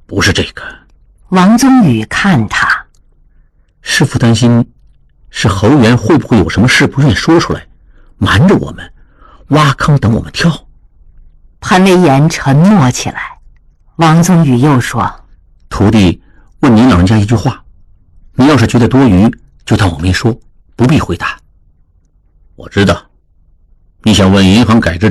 不是这个。 王宗宇看他， 师父担心是侯元会不会有什么事不愿说出来，瞒着我们，挖坑等我们跳。 潘威严沉默起来。王宗宇又说： 徒弟问您老人家一句话，你要是觉得多余，就当我没说，不必回答。我知道，你想问银行改制